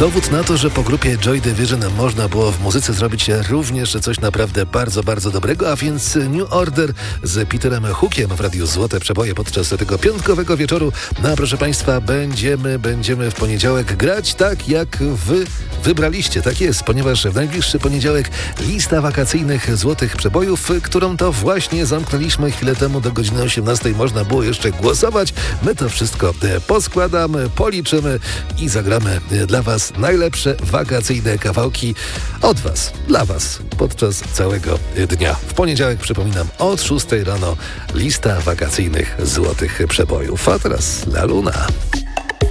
Dowód na to, że po grupie Joy Division można było w muzyce zrobić również coś naprawdę bardzo, bardzo dobrego, a więc New Order z Peterem Hookiem w Radiu Złote Przeboje podczas tego piątkowego wieczoru. No a proszę Państwa, będziemy w poniedziałek grać tak, jak Wy wybraliście. Tak jest, ponieważ w najbliższy poniedziałek lista wakacyjnych Złotych Przebojów, którą to właśnie zamknęliśmy chwilę temu do godziny 18. Można było jeszcze głosować. My to wszystko poskładamy, policzymy i zagramy dla Was najlepsze wakacyjne kawałki od Was, dla Was podczas całego dnia. W poniedziałek, przypominam, od 6 rano lista wakacyjnych Złotych Przebojów. A teraz La Luna.